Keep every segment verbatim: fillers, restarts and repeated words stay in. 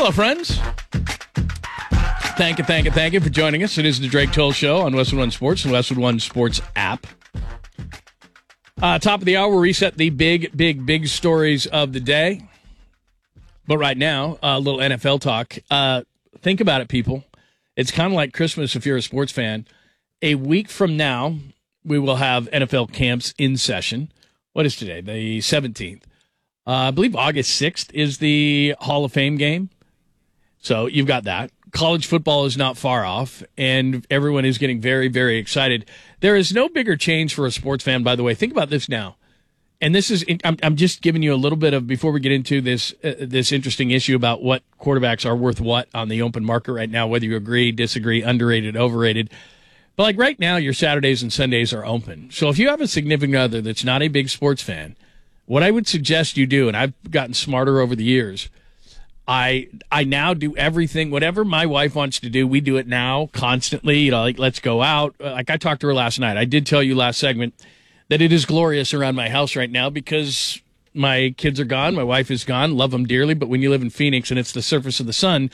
Hello, friends. Thank you, thank you, thank you for joining us. It is the Drake Toll Show on Westwood One Sports and Westwood One Sports app. Uh, top of the hour, we'll reset the big, big, big stories of the day. But right now, a uh, little N F L talk. Uh, think about it, people. It's kind of like Christmas if you're a sports fan. A week from now, we will have N F L camps in session. What is today? The seventeenth. Uh, I believe August sixth is the Hall of Fame game. So you've got that. College football is not far off, and everyone is getting very, very excited. There is no bigger change for a sports fan, by the way. Think about this now. And this is, I'm, I'm just giving you a little bit of, before we get into this, uh, this interesting issue about what quarterbacks are worth what on the open market right now, whether you agree, disagree, underrated, overrated. But like right now, your Saturdays and Sundays are open. So if you have a significant other that's not a big sports fan, what I would suggest you do, and I've gotten smarter over the years, I I now do everything, whatever my wife wants to do, we do it now constantly. You know, like, let's go out. Like I talked to her last night. I did tell you last segment that it is glorious around my house right now because my kids are gone. My wife is gone. Love them dearly. But when you live in Phoenix and it's the surface of the sun,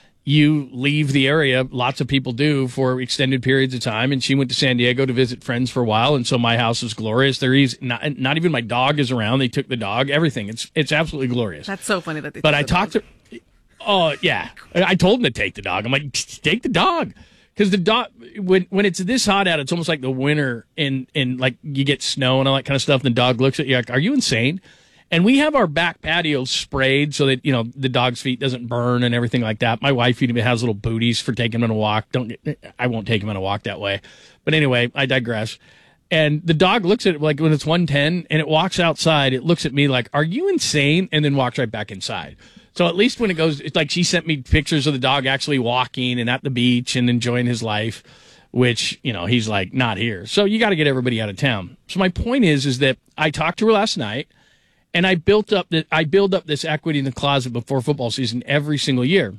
you leave the area. Lots of people do for extended periods of time. And she went to San Diego to visit friends for a while. And so my house is glorious. There is not, not even my dog is around. They took the dog, everything. It's, it's absolutely glorious. That's so funny that they But took I the talked dog. to, oh yeah, I told them to take the dog. I'm like, take the dog. Because the dog, when when it's this hot out, it's almost like the winter, and and like you get snow and all that kind of stuff. And the dog looks at you like, "Are you insane?" And we have our back patio sprayed so that you know the dog's feet doesn't burn and everything like that. My wife even has little booties for taking him on a walk. Don't get, I won't take him on a walk that way. But anyway, I digress. And the dog looks at it like when it's one ten and it walks outside. It looks at me like, "Are you insane?" And then walks right back inside. So at least when it goes, it's like she sent me pictures of the dog actually walking and at the beach and enjoying his life, which, you know, he's like not here. So you got to get everybody out of town. So my point is, is that I talked to her last night and I built up that I build up this equity in the closet before football season every single year.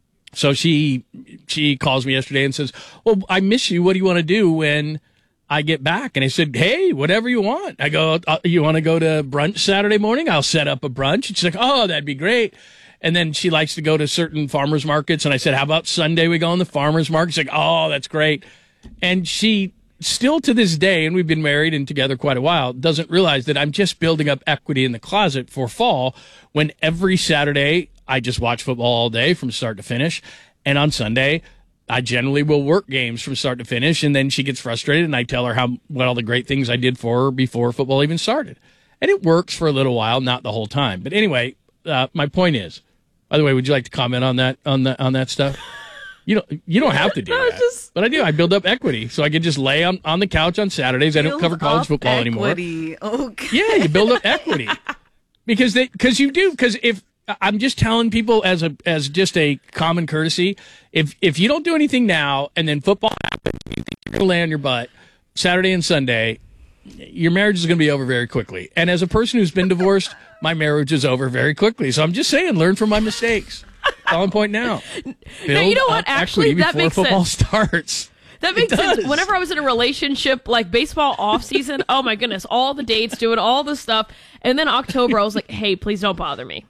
So she, she calls me yesterday and says, "Well, I miss you. What do you want to do when I get back?" And I said, "Hey, whatever you want." I go, uh, "You want to go to brunch Saturday morning? I'll set up a brunch." And she's like, "Oh, that'd be great." And then she likes to go to certain farmers markets. And I said, "How about Sunday we go on the farmers market?" She's like, "Oh, that's great." And she still to this day, and we've been married and together quite a while, doesn't realize that I'm just building up equity in the closet for fall when every Saturday I just watch football all day from start to finish. And on Sunday, I generally will work games from start to finish. And then she gets frustrated and I tell her how what all the great things I did for her before football even started. And it works for a little while, not the whole time. But anyway, uh, my point is, by the way, would you like to comment on that on that on that stuff? You don't you don't have to do that, just, but I do. I build up equity so I can just lay on, on the couch on Saturdays. I don't cover college football equity. anymore. Okay. Yeah, you build up equity because they because you do because if I'm just telling people as a as just a common courtesy, if if you don't do anything now and then football happens, you think you're gonna lay on your butt Saturday and Sunday, your marriage is going to be over very quickly. And as a person who's been divorced, my marriage is over very quickly. So I'm just saying, learn from my mistakes. That's all I'm pointing out. Build now, you know what? Actually, that makes football sense. starts. That makes sense. Whenever I was in a relationship, like baseball off season, oh my goodness, all the dates, doing all the stuff. And then October, I was like, "Hey, please don't bother me."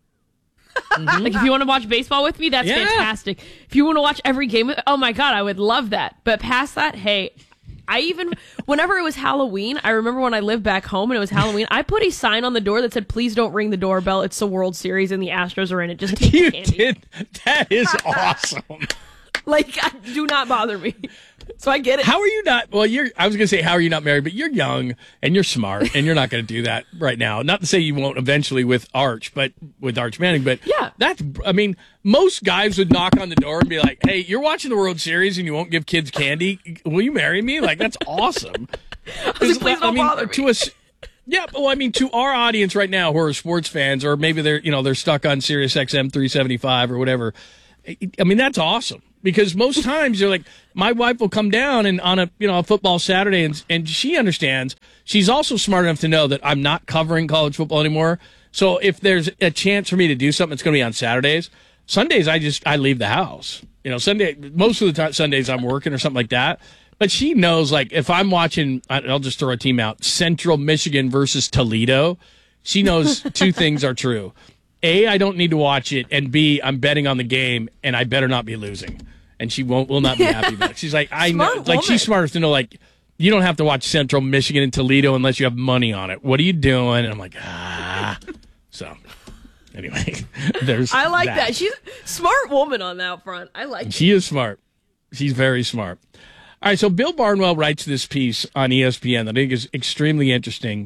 Mm-hmm. Like if you want to watch baseball with me, that's yeah. fantastic. If you want to watch every game, oh my God, I would love that. But past that, hey, I even, whenever it was Halloween, I remember when I lived back home and it was Halloween, I put a sign on the door that said, "Please don't ring the doorbell. It's the World Series and the Astros are in it. Just take you the candy." Did. That is awesome. Like, do not bother me. So I get it. How are you not? Well, you're. I was going to say, how are you not married? But you're young and you're smart, and you're not going to do that right now. Not to say you won't eventually with Arch, but with Arch Manning. But yeah, that's. I mean, most guys would knock on the door and be like, "Hey, you're watching the World Series and you won't give kids candy. Will you marry me?" Like that's awesome. I was like, please don't I mean, bother me. To us, yeah. Well, I mean, to our audience right now who are sports fans, or maybe they're you know they're stuck on Sirius X M three seventy-five or whatever. I mean, that's awesome. Because most times you're like, my wife will come down and on a you know a football Saturday and and she understands. She's also smart enough to know that I'm not covering college football anymore. So if there's a chance for me to do something, it's going to be on Saturdays. Sundays I just I leave the house. You know, Sunday most of the time Sundays I'm working or something like that. But she knows like if I'm watching, I'll just throw a team out, Central Michigan versus Toledo. She knows two things are true. A, I don't need to watch it, and B, I'm betting on the game, and I better not be losing. And she won't will not be happy about it. She's like, I Smart know, like woman. she's smart enough to know, like, you don't have to watch Central Michigan and Toledo unless you have money on it. What are you doing? And I'm like, ah. So, anyway, there's I like that. that. She's a smart woman on that front. I like it. She is smart. She's very smart. All right, so Bill Barnwell writes this piece on E S P N that I think is extremely interesting.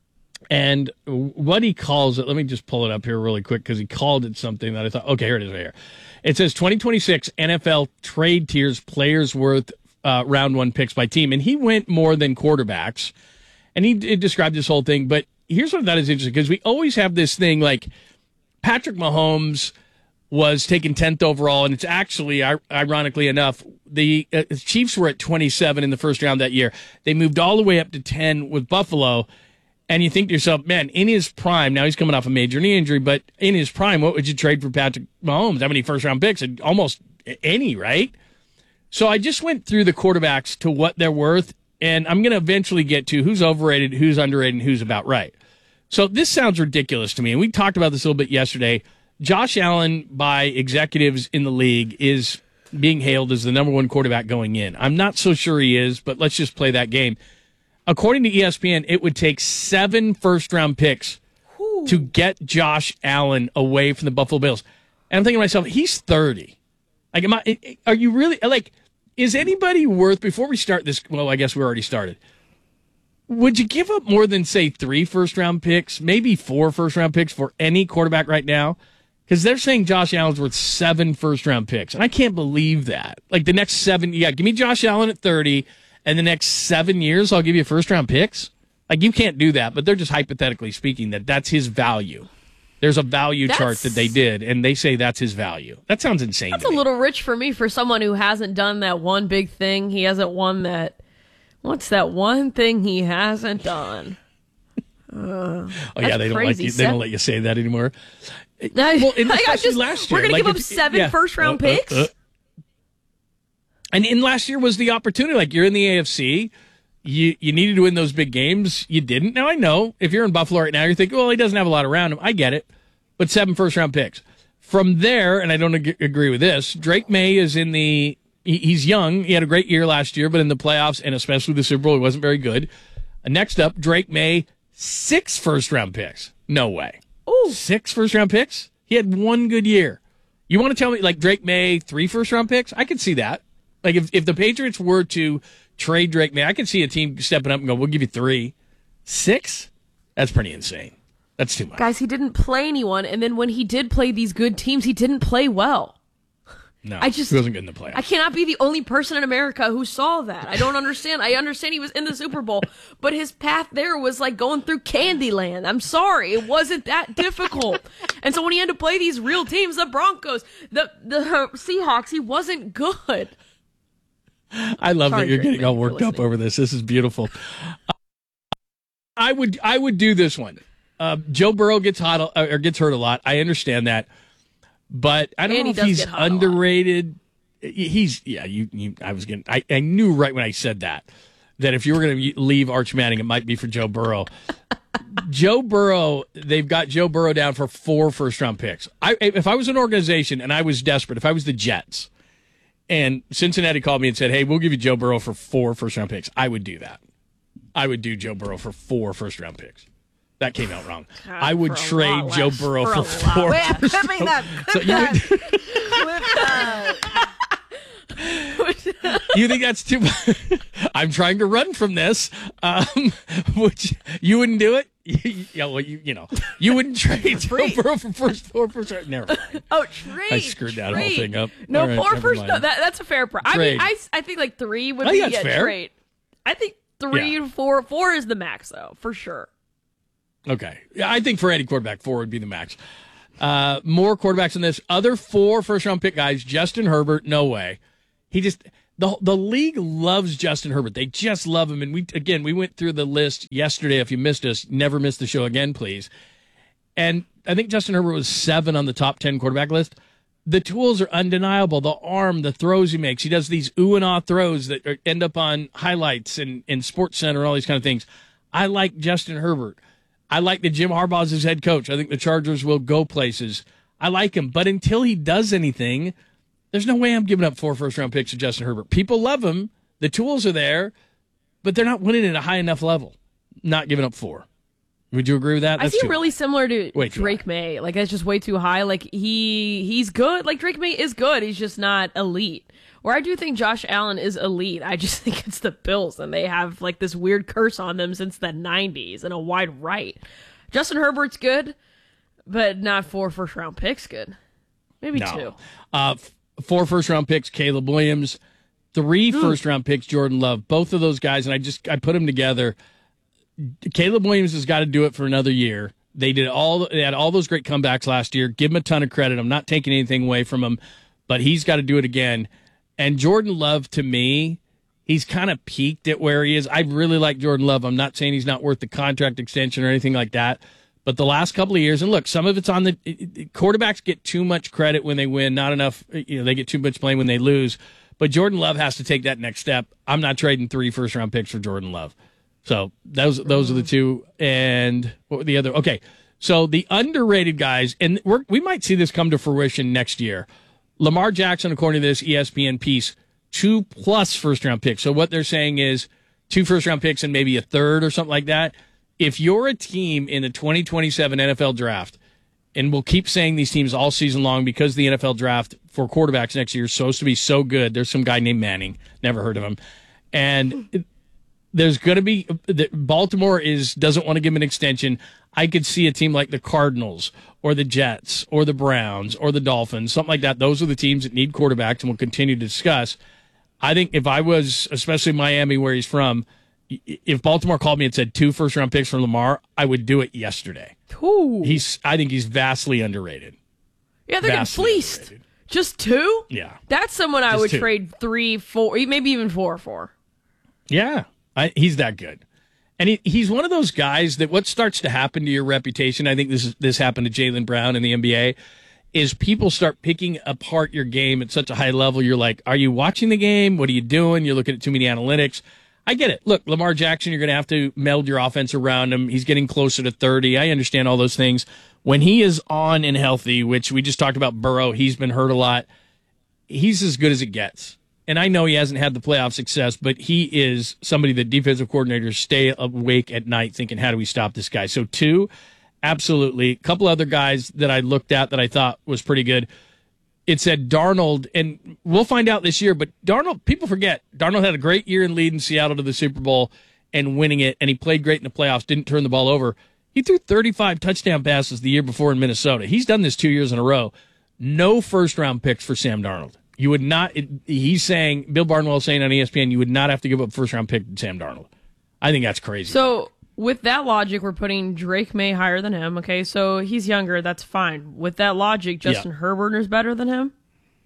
And what he calls it, let me just pull it up here really quick because he called it something that I thought, okay, here it is right here. It says twenty twenty-six N F L trade tiers players worth uh, round one picks by team. And he went more than quarterbacks. And he, he described this whole thing. But here's what I thought is interesting because we always have this thing like Patrick Mahomes was taken tenth overall, and it's actually, ironically enough, the uh, Chiefs were at twenty-seven in the first round that year. They moved all the way up to ten with Buffalo, and you think to yourself, man, in his prime, now he's coming off a major knee injury, but in his prime, what would you trade for Patrick Mahomes? How many first-round picks? Almost any, right? So I just went through the quarterbacks to what they're worth, and I'm going to eventually get to who's overrated, who's underrated, and who's about right. So this sounds ridiculous to me, and we talked about this a little bit yesterday. Josh Allen, by executives in the league, is being hailed as the number one quarterback going in. I'm not so sure he is, but let's just play that game. According to E S P N, it would take seven first-round picks Ooh. to get Josh Allen away from the Buffalo Bills. And I'm thinking to myself, he's thirty. Like, am I? Are you really, like, is anybody worth, before we start this, well, I guess we already started, would you give up more than, say, three first-round picks, maybe four first-round picks for any quarterback right now? Because they're saying Josh Allen's worth seven first-round picks, and I can't believe that. Like, the next seven, yeah, give me Josh Allen at thirty, and the next seven years I'll give you first-round picks? Like, you can't do that, but they're just hypothetically speaking that that's his value. There's a value That's- chart that they did, and they say that's his value. That sounds insane That's to a me. little rich for me for someone who hasn't done that one big thing. He hasn't won that. What's that one thing he hasn't done? Uh, oh, yeah, they don't, like crazy. you, they don't let you say that anymore. I, Well, and like, I especially just, last year. we're gonna like give up if- seven yeah. first round Uh, uh, picks. uh. And in last year was the opportunity. Like, you're in the A F C. You you needed to win those big games. You didn't. Now, I know if you're in Buffalo right now, you're thinking, well, he doesn't have a lot around him. I get it. But seven first round picks. From there, and I don't ag- agree with this, Drake May is in the, he, he's young. He had a great year last year, but in the playoffs and especially the Super Bowl, he wasn't very good. Uh, next up, Drake May, six first round picks. No way. Ooh. Six first round picks? He had one good year. You want to tell me, like, Drake May, three first round picks? I could see that. Like, if, if the Patriots were to trade Drake May, I could see a team stepping up and go, we'll give you three. Six? That's pretty insane. That's too much. Guys, he didn't play anyone, and then when he did play these good teams, he didn't play well. No, I just he wasn't good in the playoffs. I cannot be the only person in America who saw that. I don't understand. I understand he was in the Super Bowl, but his path there was like going through Candyland. I'm sorry, it wasn't that difficult. And so when he had to play these real teams, the Broncos, the the Seahawks, he wasn't good. I love Sorry, that you're Drake getting May, all for worked up listening. over this. This is beautiful. Uh, I would I would do this one. Uh, Joe Burrow gets hot uh, or gets hurt a lot. I understand that, but I don't And know he if does he's get hot a lot. underrated. He's yeah. You, you I was getting. I, I knew right when I said that that if you were going to leave Arch Manning, it might be for Joe Burrow. Joe Burrow, they've got Joe Burrow down for four first round picks. I if I was an organization and I was desperate, if I was the Jets, and Cincinnati called me and said, "Hey, we'll give you Joe Burrow for four first round picks," I would do that. I would do Joe Burrow for four first round picks. That came out wrong. God, I would for a trade lot Joe less. Burrow For for, a lot four. Wait, first clip me round- that. So Clip you that. would, Clip that. you think that's too much? I'm trying to run from this. Um, which you wouldn't do it? Yeah, well, you you know, you wouldn't trade Joe free. Burrow for first four first round. Never mind. Oh, trade. I screwed that whole trade. thing up. No, All right, four never first. mind. No, that, that's a fair price. I Trade. mean, I, I think like three would I be think that's a fair. trade. I think three, Yeah. four, four is the max though, for sure. Okay. Yeah, I think for any quarterback, four would be the max. Uh, more quarterbacks than this. Other four first round pick guys, Justin Herbert, no way. He just the the league loves Justin Herbert. They just love him. And we again we went through the list yesterday. If you missed us, never miss the show again, please. And I think Justin Herbert was seven on the top ten quarterback list. The tools are undeniable. The arm, the throws he makes. He does these ooh and ah throws that are, end up on highlights and, and Sports Center, all these kind of things. I like Justin Herbert. I like that Jim Harbaugh's his head coach. I think the Chargers will go places. I like him. But until he does anything, there's no way I'm giving up four first-round picks to Justin Herbert. People love him. The tools are there, but they're not winning at a high enough level. Not giving up four. Would you agree with that? That's I see really high. Similar to Drake high. May. Like, that's just way too high. Like, he he's good. Like, Drake May is good. He's just not elite. Where I do think Josh Allen is elite, I just think it's the Bills, and they have, like, this weird curse on them since the nineties and a wide right. Justin Herbert's good, but not four first-round picks good. Maybe no. two. Uh, f- four first-round picks, Caleb Williams. Three mm. first-round picks, Jordan Love. Both of those guys, and I just I put them together. Caleb Williams has got to do it for another year. They did all they had all those great comebacks last year. Give him a ton of credit. I'm not taking anything away from him, but he's got to do it again. And Jordan Love, to me, he's kind of peaked at where he is. I really like Jordan Love. I'm not saying he's not worth the contract extension or anything like that. But the last couple of years, and look, some of it's on the quarterbacks get too much credit when they win, not enough. You know, they get too much blame when they lose. But Jordan Love has to take that next step. I'm not trading three first round picks for Jordan Love. So those those are the two. And what were the other? Okay, so the underrated guys, and we're, we might see this come to fruition next year. Lamar Jackson, according to this E S P N piece, two plus first round picks. So what they're saying is two first round picks and maybe a third or something like that. If you're a team in the twenty twenty-seven N F L draft, and we'll keep saying these teams all season long because the N F L draft for quarterbacks next year is supposed to be so good. There's some guy named Manning. Never heard of him. And it, there's going to be – Baltimore is doesn't want to give him an extension. I could see a team like the Cardinals or the Jets or the Browns or the Dolphins, something like that. Those are the teams that need quarterbacks, and we'll continue to discuss. I think if I was, especially Miami where he's from, if Baltimore called me and said two first-round picks from Lamar, I would do it yesterday. Ooh. He's, I think he's vastly underrated. Yeah, they're getting fleeced. Underrated. Just two? Yeah. That's someone I Just would two. trade three, four, maybe even four for. Yeah, I, he's that good. And he, he's one of those guys that what starts to happen to your reputation, I think this is, this happened to Jaylen Brown in the N B A, is people start picking apart your game at such a high level. You're like, are you watching the game? What are you doing? You're looking at too many analytics. I get it. Look, Lamar Jackson, you're going to have to meld your offense around him. He's getting closer to thirty. I understand all those things. When he is on and healthy, which we just talked about Burrow, he's been hurt a lot. He's as good as it gets. And I know he hasn't had the playoff success, but he is somebody that defensive coordinators stay awake at night thinking, how do we stop this guy? So two, absolutely. A couple other guys that I looked at that I thought was pretty good. It said Darnold, and we'll find out this year, but Darnold, people forget, Darnold had a great year in leading Seattle to the Super Bowl and winning it, and he played great in the playoffs, didn't turn the ball over. He threw thirty-five touchdown passes the year before in Minnesota. He's done this two years in a row. No first-round picks for Sam Darnold. You would not, it, he's saying, Bill Barnwell saying on E S P N, you would not have to give up a first-round pick to Sam Darnold. I think that's crazy. So, with that logic, we're putting Drake May higher than him. Okay, so he's younger. That's fine. With that logic, Justin yeah. Herbert is better than him?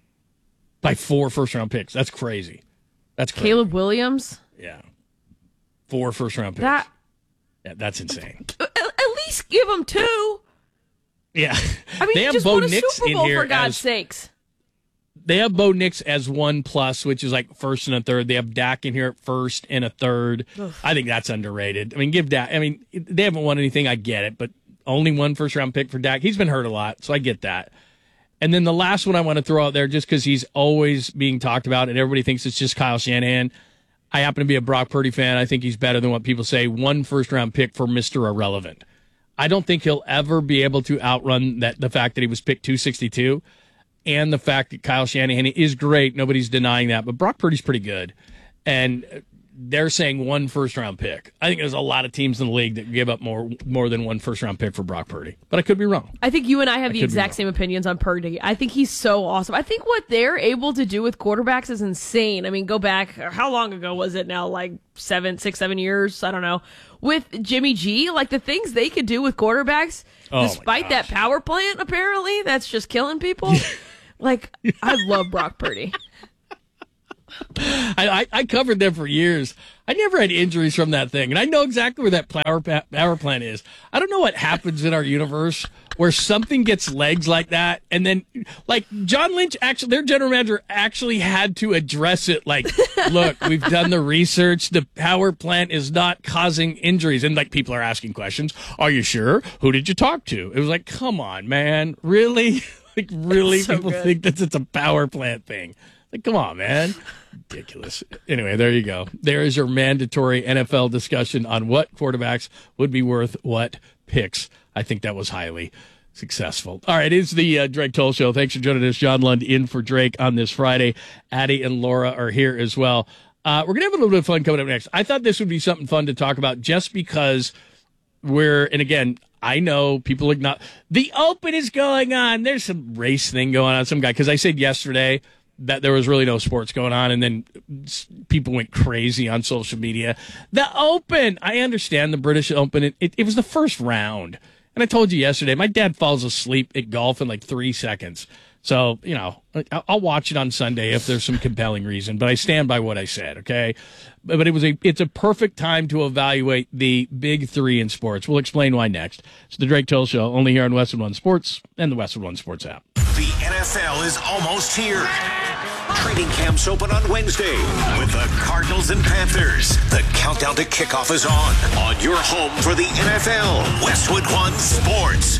By four first-round picks. That's crazy. That's crazy. Caleb Williams? Yeah. Four first-round picks. That, yeah, that's insane. At, at least give him two. Yeah. I mean, they have just Bo won a Nix Super Bowl, in here for God's as, sakes. They have Bo Nix as one plus, which is like first and a third. They have Dak in here at first and a third. Ugh. I think that's underrated. I mean, give Dak. I mean, they haven't won anything. I get it, but only one first round pick for Dak. He's been hurt a lot, so I get that. And then the last one I want to throw out there, just because he's always being talked about and everybody thinks it's just Kyle Shanahan. I happen to be a Brock Purdy fan. I think he's better than what people say. One first round pick for Mister Irrelevant. I don't think he'll ever be able to outrun that the fact that he was picked two sixty-two. And the fact that Kyle Shanahan is great, nobody's denying that. But Brock Purdy's pretty good. And they're saying one first-round pick. I think there's a lot of teams in the league that give up more more than one first-round pick for Brock Purdy. But I could be wrong. I think you and I have I the exact same opinions on Purdy. I think he's so awesome. I think what they're able to do with quarterbacks is insane. I mean, go back, how long ago was it now? Like seven, six, seven years? I don't know. With Jimmy G, like the things they could do with quarterbacks, oh despite that power plant, apparently, that's just killing people. Like, I love Brock Purdy. I, I, I covered them for years. I never had injuries from that thing, and I know exactly where that power power plant is. I don't know what happens in our universe where something gets legs like that, and then like John Lynch actually, their general manager actually had to address it. Like, look, we've done the research. The power plant is not causing injuries, and like people are asking questions. Are you sure? Who did you talk to? It was like, come on, man, really? Like, really? So people good. think that it's a power plant thing. Like, come on, man. Ridiculous. Anyway, there you go. There is your mandatory N F L discussion on what quarterbacks would be worth what picks. I think that was highly successful. All right, it's the uh, Drake Toll Show. Thanks for joining us. John Lund in for Drake on this Friday. Addie and Laura are here as well. Uh, we're going to have a little bit of fun coming up next. I thought this would be something fun to talk about just because we're, and again, I know people ignore, the Open is going on. There's some race thing going on. Some guy, because I said yesterday that there was really no sports going on, and then people went crazy on social media. The Open, I understand the British Open. It, it, it was the first round. And I told you yesterday, my dad falls asleep at golf in like three seconds. So, you know, I'll watch it on Sunday if there's some compelling reason, but I stand by what I said, okay? But it was a it's a perfect time to evaluate the big three in sports. We'll explain why next. It's the Drake Toll Show, only here on Westwood One Sports and the Westwood One Sports app. The N F L is almost here. Training camps open on Wednesday with the Cardinals and Panthers. The countdown to kickoff is on. On your home for the N F L, Westwood One Sports.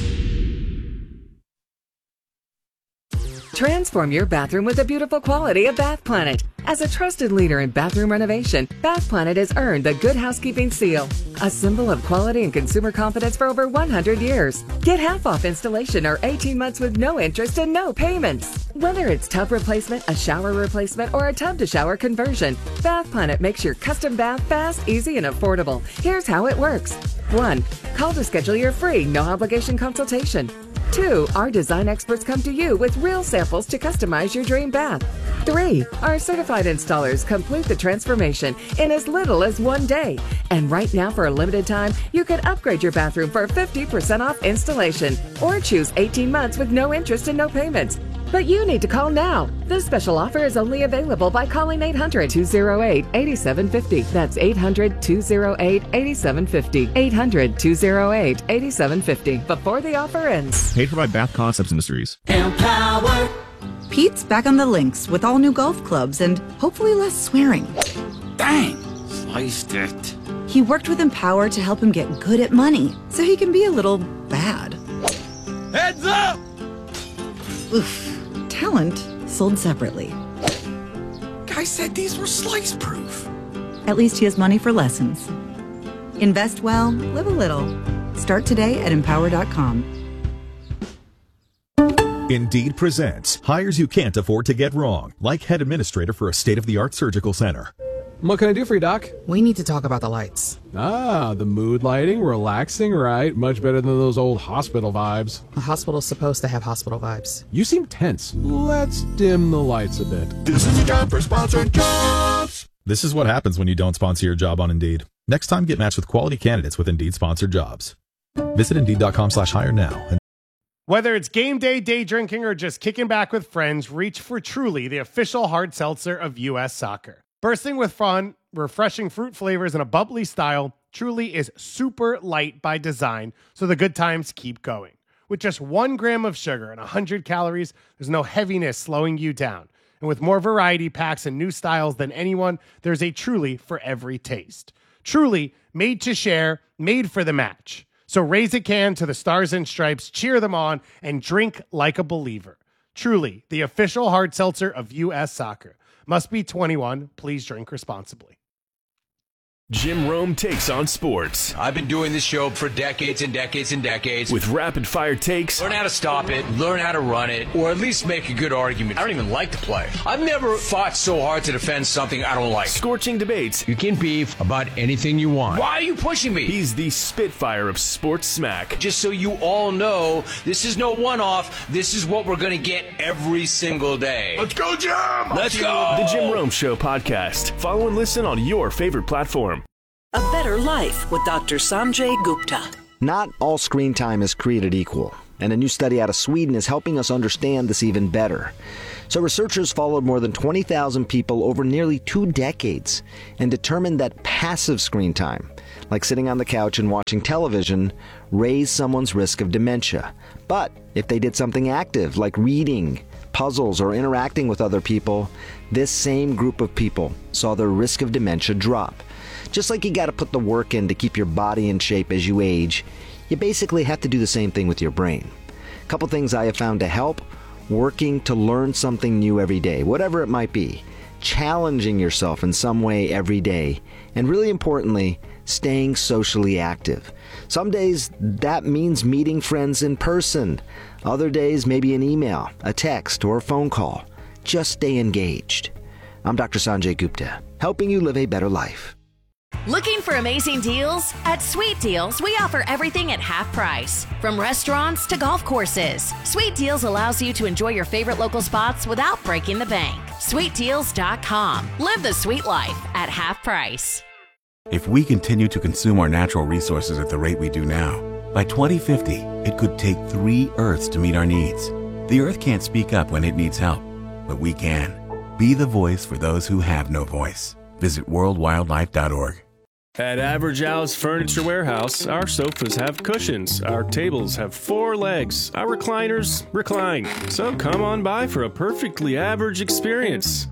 Transform your bathroom with the beautiful quality of Bath Planet. As a trusted leader in bathroom renovation, Bath Planet has earned the Good Housekeeping Seal, a symbol of quality and consumer confidence for over one hundred years. Get half off installation or eighteen months with no interest and no payments. Whether it's tub replacement, a shower replacement, or a tub-to-shower conversion, Bath Planet makes your custom bath fast, easy, and affordable. Here's how it works. One, call to schedule your free, no-obligation consultation. Two, our design experts come to you with real samples to customize your dream bath. Three, our certified installers complete the transformation in as little as one day. And right now, for a limited time, you can upgrade your bathroom for fifty percent off installation or choose eighteen months with no interest and no payments. But you need to call now. This special offer is only available by calling eight hundred, two oh eight, eight seven five oh. That's eight hundred, two oh eight, eight seven five oh. eight hundred, two oh eight, eight seven five oh before the offer ends. Paid for by Bath Concepts Industries. Empower. Pete's back on the links with all new golf clubs and hopefully less swearing. Dang, sliced it. He worked with Empower to help him get good at money so he can be a little bad. Heads up! Oof. Talent sold separately. Guy said these were slice proof. At least he has money for lessons. Invest well, live a little. Start today at empower dot com. Indeed presents hires you can't afford to get wrong, like head administrator for a state-of-the-art surgical center. What can I do for you, Doc? We need to talk about the lights. Ah, the mood lighting, relaxing, right? Much better than those old hospital vibes. A hospital's supposed to have hospital vibes. You seem tense. Let's dim the lights a bit. This is your time for sponsored jobs. This is what happens when you don't sponsor your job on Indeed. Next time, get matched with quality candidates with Indeed sponsored jobs. Visit Indeed.com slash hire now. Whether it's game day, day drinking, or just kicking back with friends, reach for Truly, the official hard seltzer of U S Soccer. Bursting with fun, refreshing fruit flavors, and a bubbly style, Truly is super light by design, so the good times keep going. With just one gram of sugar and one hundred calories, there's no heaviness slowing you down. And with more variety packs and new styles than anyone, there's a Truly for every taste. Truly, made to share, made for the match. So raise a can to the Stars and Stripes, cheer them on, and drink like a believer. Truly, the official hard seltzer of U S Soccer. Must be twenty-one. Please drink responsibly. Jim Rome takes on sports. I've been doing this show for decades and decades and decades. With rapid fire takes. Learn how to stop it, learn how to run it, or at least make a good argument. I don't even like to play. I've never fought so hard to defend something I don't like. Scorching debates. You can beef about anything you want. Why are you pushing me? He's the Spitfire of sports smack. Just so you all know, this is no one-off. This is what we're going to get every single day. Let's go, Jim! Let's go! The Jim Rome Show podcast. Follow and listen on your favorite platform. A better life with Doctor Sanjay Gupta. Not all screen time is created equal. and a new study out of Sweden is helping us understand this even better. So researchers followed more than twenty thousand people over nearly two decades and determined that passive screen time, like sitting on the couch and watching television, raised someone's risk of dementia. But if they did something active, like reading, puzzles, or interacting with other people, this same group of people saw their risk of dementia drop. Just like you got to put the work in to keep your body in shape as you age, you basically have to do the same thing with your brain. A couple things I have found to help: working to learn something new every day, whatever it might be, challenging yourself in some way every day, and really importantly, staying socially active. Some days that means meeting friends in person. Other days, maybe an email, a text, or a phone call. Just stay engaged. I'm Doctor Sanjay Gupta, helping you live a better life. Looking for amazing deals? At Sweet Deals, we offer everything at half price. From restaurants to golf courses, Sweet Deals allows you to enjoy your favorite local spots without breaking the bank. sweet deals dot com. Live the sweet life at half price. If we continue to consume our natural resources at the rate we do now, by twenty fifty, it could take three Earths to meet our needs. The Earth can't speak up when it needs help, but we can. Be the voice for those who have no voice. Visit world wildlife dot org. At Average Al's Furniture Warehouse, our sofas have cushions, our tables have four legs, our recliners recline. So come on by for a perfectly average experience.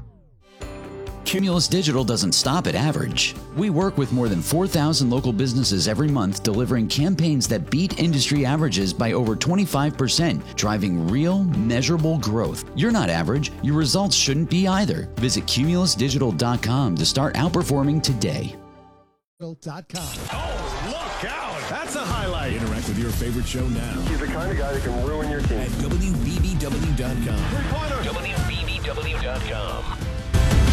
Cumulus Digital doesn't stop at average. We work with more than four thousand local businesses every month, delivering campaigns that beat industry averages by over twenty-five percent, driving real, measurable growth. You're not average. Your results shouldn't be either. Visit cumulus digital dot com to start outperforming today. Dot com. Oh, look out! That's a highlight. Interact with your favorite show now. He's the kind of guy that can ruin your team. At W B B W dot com. Three-pointer. W B B W dot com.